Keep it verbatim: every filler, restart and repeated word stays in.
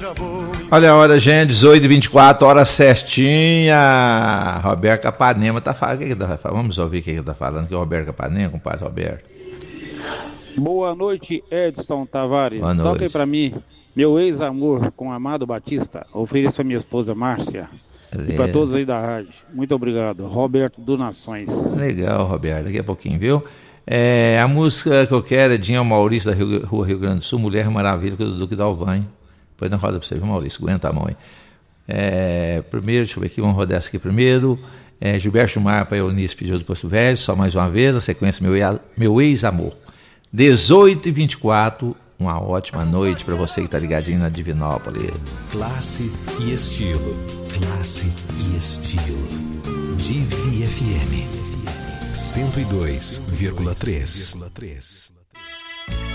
Olha a hora, gente, dezoito e vinte e quatro, hora certinha. Roberto Capanema tá falando. O que que tá falando? Vamos ouvir o que ele tá falando, que é o Roberto Capanema, compadre Roberto. Boa noite, Edson Tavares. Boa noite. Toca aí pra mim, meu ex-amor com Amado Batista. Ofereço pra minha esposa Márcia. E pra todos aí da rádio. Muito obrigado. Roberto do Nações. Legal, Roberto. Daqui a pouquinho, viu? É, a música que eu quero é Dinho Maurício, da Rio, Rua Rio Grande do Sul, Mulher Maravilha, do Duque Dalvan. Depois na roda pra você, viu, Maurício? Aguenta a mão aí. É, primeiro, deixa eu ver aqui, vamos rodar essa aqui primeiro. É, Gilberto Mar para Eunice pediu do Posto Velho, só mais uma vez, a sequência Meu, meu Ex-Amor. dezoito e vinte e quatro, uma ótima noite para você que tá ligadinho na Divinópolis. Classe e estilo. Classe e estilo. Divi F M cento e dois vírgula três.